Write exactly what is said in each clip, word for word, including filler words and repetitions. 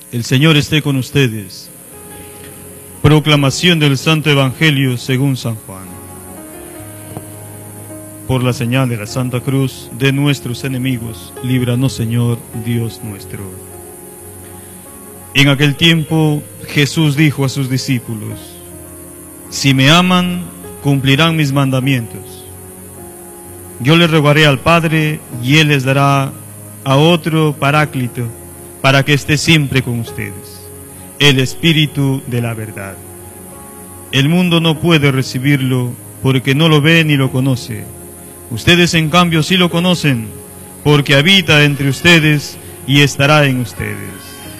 El Señor esté con ustedes. Proclamación del Santo Evangelio según San Juan. Por la señal de la Santa Cruz de nuestros enemigos, líbranos, Señor, Dios nuestro. En aquel tiempo Jesús dijo a sus discípulos: si me aman, cumplirán mis mandamientos. Yo les rogaré al Padre, y Él les dará a otro Paráclito, para que esté siempre con ustedes, el Espíritu de la verdad. El mundo no puede recibirlo, porque no lo ve ni lo conoce. Ustedes, en cambio, sí lo conocen, porque habita entre ustedes y estará en ustedes.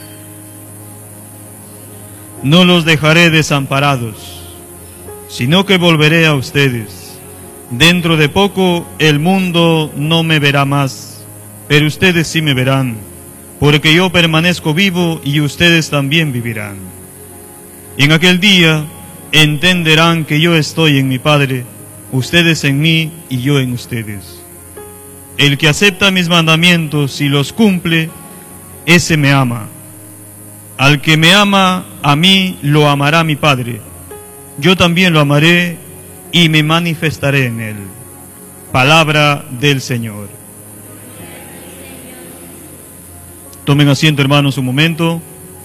No los dejaré desamparados, sino que volveré a ustedes. Dentro de poco el mundo no me verá más, pero ustedes sí me verán, porque yo permanezco vivo y ustedes también vivirán. En aquel día entenderán que yo estoy en mi Padre, ustedes en mí y yo en ustedes. El que acepta mis mandamientos y los cumple, ese me ama. Al que me ama, a mí lo amará mi Padre. Yo también lo amaré y me manifestaré en él. Palabra del Señor. Tomen asiento, hermanos, un momento.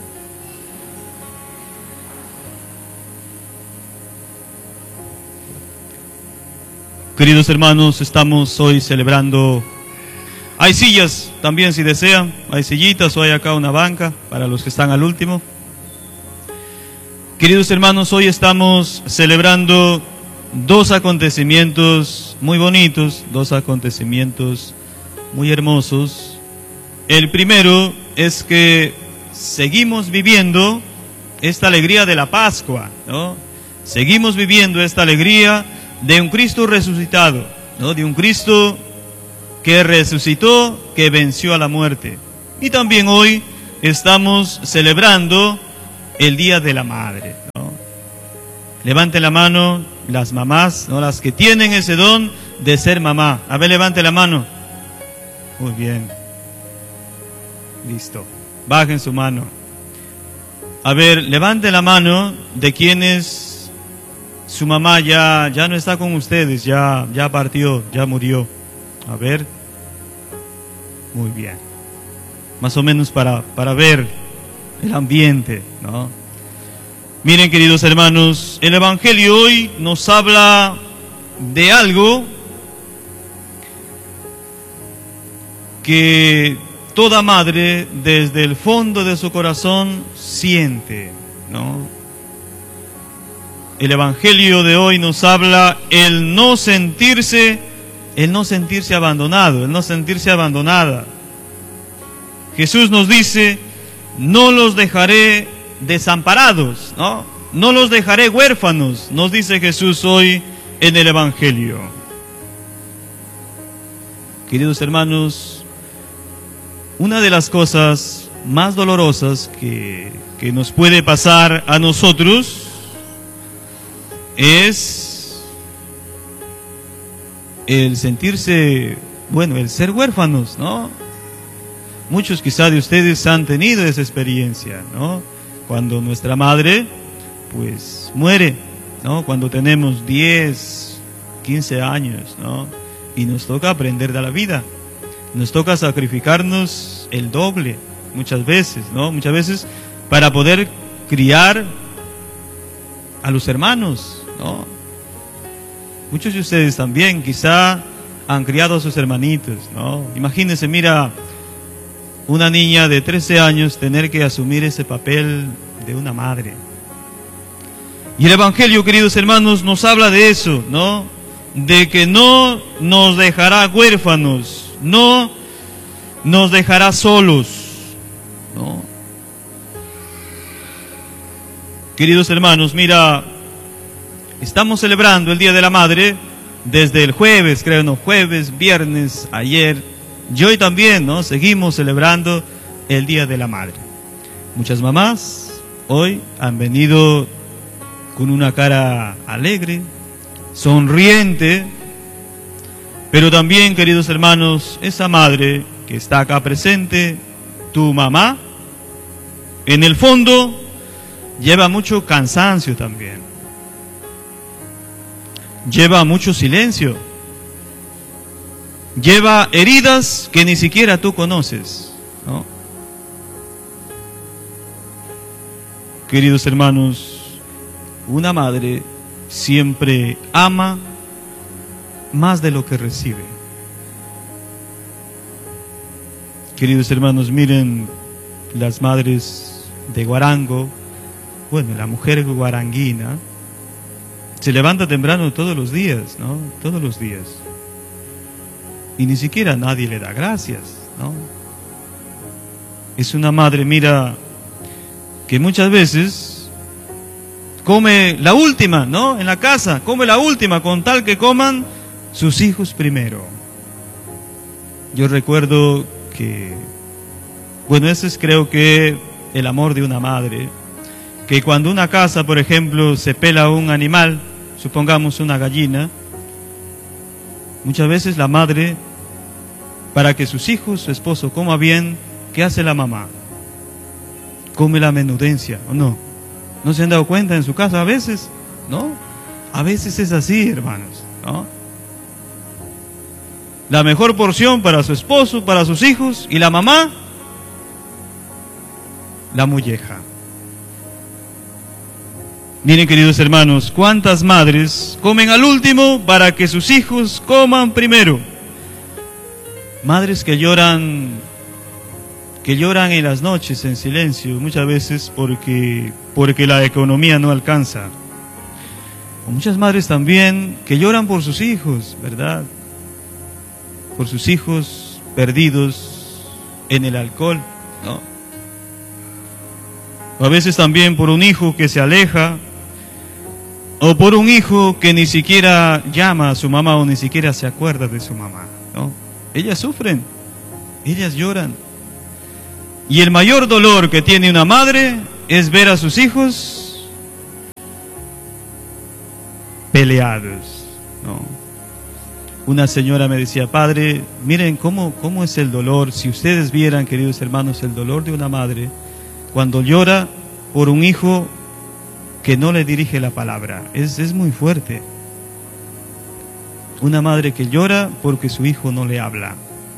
Queridos hermanos, estamos hoy celebrando. Hay sillas también, si desean. Hay sillitas o hay acá una banca para los que están al último. Queridos hermanos, hoy estamos celebrando dos acontecimientos muy bonitos, dos acontecimientos muy hermosos. El primero es que seguimos viviendo esta alegría de la Pascua, ¿no? Seguimos viviendo esta alegría de un Cristo resucitado, ¿no? De un Cristo que resucitó, que venció a la muerte. Y también hoy estamos celebrando el Día de la Madre, ¿no? Levanten la mano las mamás, ¿no? Las que tienen ese don de ser mamá. A ver, levante la mano. Muy bien. Listo. Bajen su mano. A ver, levante la mano de quienes su mamá ya, ya no está con ustedes, ya, ya partió, ya murió. A ver. Muy bien. Más o menos para, para ver el ambiente, ¿no? Miren, queridos hermanos, el Evangelio hoy nos habla de algo que toda madre desde el fondo de su corazón siente, ¿no? El Evangelio de hoy nos habla el no sentirse, el no sentirse abandonado, el no sentirse abandonada. Jesús nos dice: no los dejaré desamparados, ¿no? No los dejaré huérfanos, nos dice Jesús hoy en el Evangelio. Queridos hermanos, una de las cosas más dolorosas que, que nos puede pasar a nosotros es el sentirse, bueno, el ser huérfanos, ¿no? Muchos quizá de ustedes han tenido esa experiencia, ¿no? Cuando nuestra madre, pues, muere, ¿no? Cuando tenemos diez, quince años, ¿no? Y nos toca aprender de la vida. Nos toca sacrificarnos el doble, muchas veces, ¿no? Muchas veces para poder criar a los hermanos, ¿no? Muchos de ustedes también quizá han criado a sus hermanitos, ¿no? Imagínense, mira, una niña de trece años tener que asumir ese papel de una madre. Y el Evangelio, queridos hermanos, nos habla de eso, ¿no? De que no nos dejará huérfanos, no nos dejará solos, ¿no? Queridos hermanos, mira, estamos celebrando el Día de la Madre desde el jueves, creo, no, jueves, viernes, ayer, y hoy también, ¿no? Seguimos celebrando el Día de la Madre. Muchas mamás hoy han venido con una cara alegre, sonriente, pero también, queridos hermanos, esa madre que está acá presente, tu mamá, en el fondo lleva mucho cansancio también. Lleva mucho silencio. Lleva heridas que ni siquiera tú conoces, ¿no? Queridos hermanos, una madre siempre ama más de lo que recibe. Queridos hermanos, miren las madres de Guarango, bueno, la mujer guaranguina, se levanta temprano todos los días, ¿no? Todos los días. Y ni siquiera nadie le da gracias, ¿no? Es una madre, mira, que muchas veces come la última, ¿no? En la casa, come la última con tal que coman sus hijos primero. Yo recuerdo que, bueno, ese es creo que el amor de una madre, que cuando una casa, por ejemplo, se pela un animal, supongamos una gallina, muchas veces la madre, para que sus hijos, su esposo coma bien, ¿qué hace la mamá? Come la menudencia, ¿o no? ¿No se han dado cuenta en su casa a veces? ¿No? A veces es así, hermanos, ¿no? La mejor porción para su esposo, para sus hijos, y la mamá, la molleja. Miren, queridos hermanos, cuántas madres comen al último para que sus hijos coman primero. Madres que lloran, que lloran en las noches en silencio, muchas veces porque, porque la economía no alcanza. O muchas madres también que lloran por sus hijos, ¿verdad? Por sus hijos perdidos en el alcohol, ¿no? O a veces también por un hijo que se aleja, o por un hijo que ni siquiera llama a su mamá o ni siquiera se acuerda de su mamá, ¿no? Ellas sufren, ellas lloran. Y el mayor dolor que tiene una madre es ver a sus hijos peleados, ¿no? Una señora me decía, padre, miren cómo, cómo es el dolor. Si ustedes vieran, queridos hermanos, el dolor de una madre cuando llora por un hijo que no le dirige la palabra. Es, es muy fuerte. Una madre que llora porque su hijo no le habla.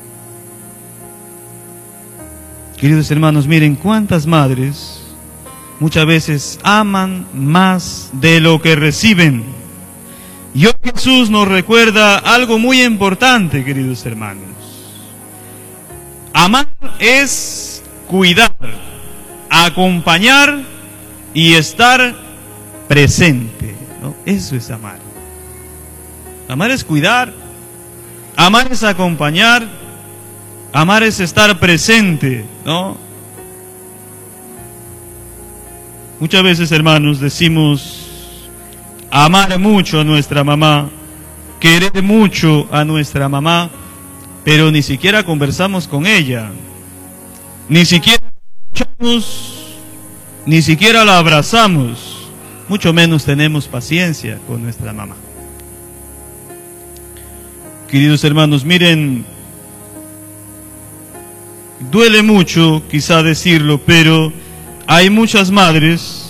Queridos hermanos, miren cuántas madres muchas veces aman más de lo que reciben. Y hoy Jesús nos recuerda algo muy importante, queridos hermanos. Amar es cuidar, acompañar y estar presente, ¿no? Eso es amar. Amar es cuidar, amar es acompañar, amar es estar presente, ¿no? Muchas veces, hermanos, decimos amar mucho a nuestra mamá, querer mucho a nuestra mamá, pero ni siquiera conversamos con ella, ni siquiera escuchamos, ni siquiera la abrazamos, mucho menos tenemos paciencia con nuestra mamá. Queridos hermanos, miren, duele mucho quizá decirlo, pero hay muchas madres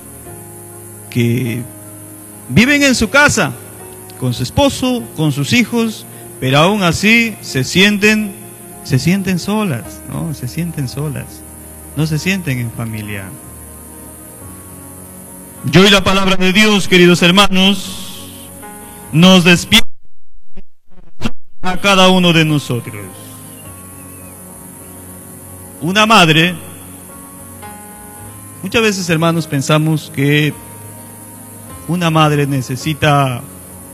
que viven en su casa, con su esposo, con sus hijos, pero aún así se sienten, se sienten solas, ¿no? Se sienten solas, no se sienten en familia. Y hoy la palabra de Dios, queridos hermanos, nos despierta a cada uno de nosotros. Una madre, muchas veces, hermanos, pensamos que una madre necesita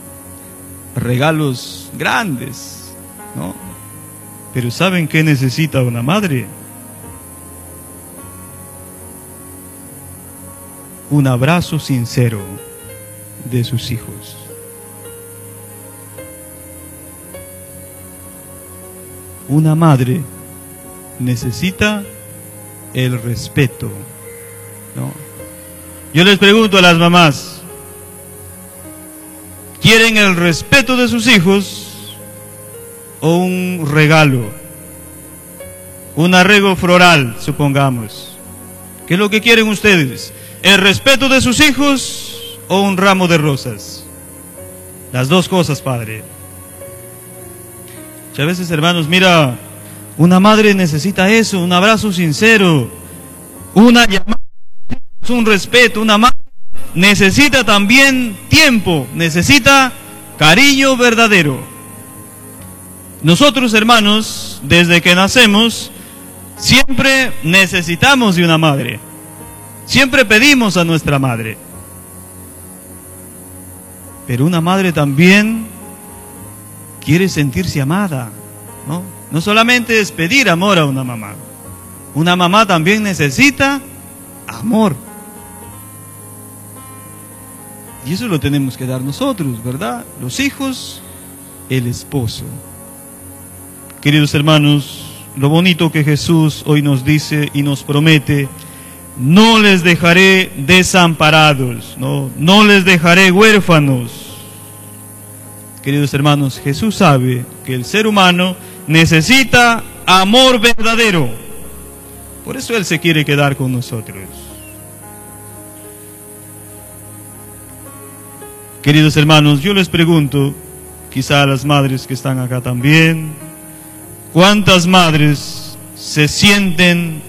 regalos grandes, ¿no? Pero ¿saben qué necesita una madre? Un abrazo sincero de sus hijos. Una madre necesita el respeto, ¿no? Yo les pregunto a las mamás, ¿quieren el respeto de sus hijos o un regalo? Un arreglo floral, supongamos. ¿Qué es lo que quieren ustedes? ¿El respeto de sus hijos o un ramo de rosas? Las dos cosas, Padre. Muchas veces, hermanos, mira, una madre necesita eso, un abrazo sincero, una llamada, un respeto. Una madre necesita también tiempo, necesita cariño verdadero. Nosotros, hermanos, desde que nacemos, siempre necesitamos de una madre. Siempre pedimos a nuestra madre. Pero una madre también quiere sentirse amada, ¿no? No solamente es pedir amor a una mamá. Una mamá también necesita amor. Y eso lo tenemos que dar nosotros, ¿verdad? Los hijos, el esposo. Queridos hermanos, lo bonito que Jesús hoy nos dice y nos promete: no les dejaré desamparados, no, no les dejaré huérfanos. Queridos hermanos, Jesús sabe que el ser humano necesita amor verdadero. Por eso Él se quiere quedar con nosotros. Queridos hermanos, yo les pregunto, quizá a las madres que están acá también, ¿cuántas madres se sienten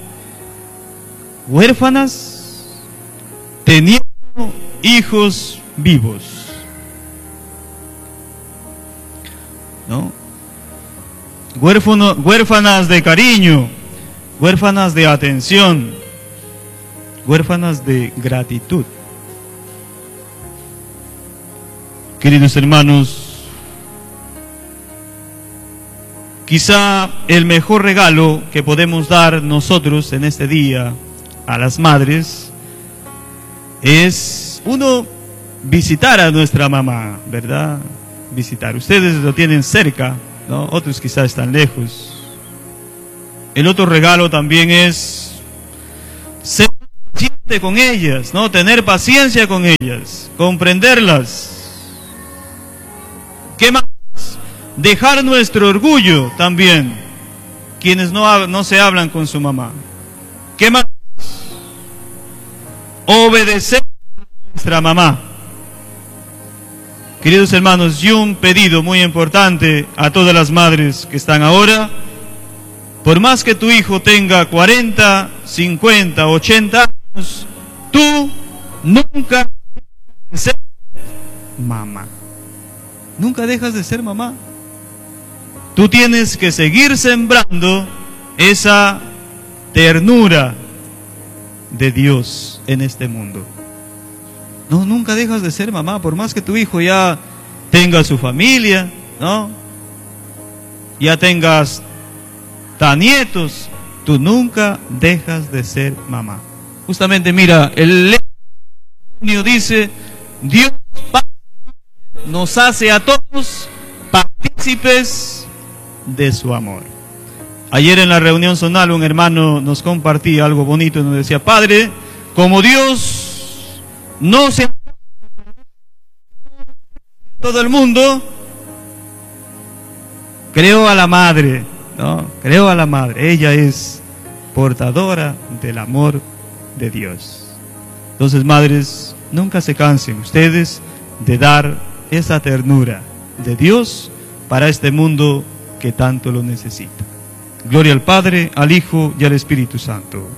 huérfanas teniendo hijos vivos? ¿No? Huérfano, huérfanas de cariño, huérfanas de atención, huérfanas de gratitud. Queridos hermanos, quizá el mejor regalo que podemos dar nosotros en este día a las madres es, uno, visitar a nuestra mamá, ¿verdad? Visitar. Ustedes lo tienen cerca, ¿no? Otros quizá están lejos. El otro regalo también es ser paciente con ellas, ¿no? Tener paciencia con ellas, comprenderlas. ¿Qué más? Dejar nuestro orgullo también, quienes no, no se hablan con su mamá. ¿Qué más? Obedecer a nuestra mamá. Queridos hermanos, y un pedido muy importante a todas las madres que están ahora: por más que tu hijo tenga cuarenta, cincuenta, ochenta años, tú nunca dejas de ser mamá. Nunca dejas de ser mamá. Tú tienes que seguir sembrando esa ternura de Dios en este mundo. No, nunca dejas de ser mamá, por más que tu hijo ya tenga su familia, ¿no? Ya tengas tan nietos, tú nunca dejas de ser mamá. Justamente mira, el Evangelio dice: Dios Padre nos hace a todos partícipes de su amor. Ayer en la reunión zonal un hermano nos compartía algo bonito y nos decía: Padre, como Dios no se todo el mundo, creó a la madre, ¿no? Creó a la madre. Ella es portadora del amor de Dios. Entonces, madres, nunca se cansen ustedes de dar esa ternura de Dios para este mundo que tanto lo necesita. Gloria al Padre, al Hijo y al Espíritu Santo.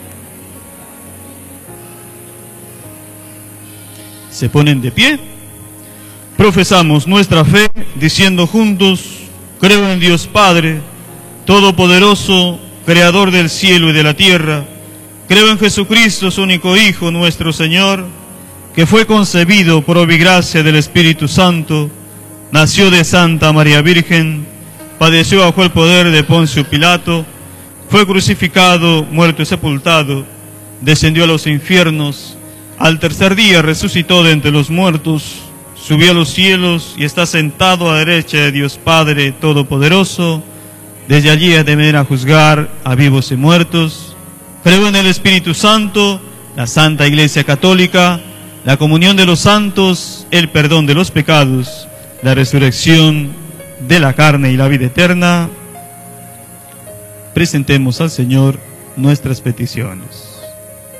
Se ponen de pie. Profesamos nuestra fe diciendo juntos: creo en Dios Padre Todopoderoso, Creador del cielo y de la tierra. Creo en Jesucristo, su único Hijo, nuestro Señor, que fue concebido por obra y gracia del Espíritu Santo, nació de Santa María Virgen, padeció bajo el poder de Poncio Pilato, fue crucificado, muerto y sepultado, descendió a los infiernos, al tercer día resucitó de entre los muertos, subió a los cielos y está sentado a la derecha de Dios Padre Todopoderoso. Desde allí ha de venir a juzgar a vivos y muertos. Creo en el Espíritu Santo, la Santa Iglesia Católica, la comunión de los santos, el perdón de los pecados, la resurrección de la carne y la vida eterna. Presentemos al Señor nuestras peticiones.